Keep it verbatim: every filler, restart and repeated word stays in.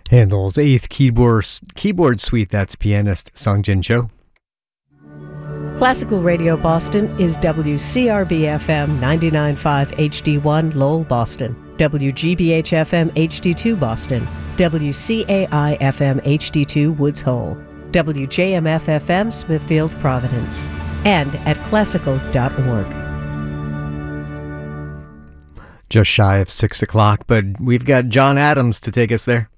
Handel's eighth keyboard, keyboard suite, that's pianist Sungjin Cho. Classical Radio Boston is W C R B F M ninety-nine point five H D one Lowell, Boston, W G B H F M H D two Boston, W C A I F M H D two Woods Hole, W J M F F M Smithfield, Providence, and at classical dot org. Just shy of six o'clock, but we've got John Adams to take us there.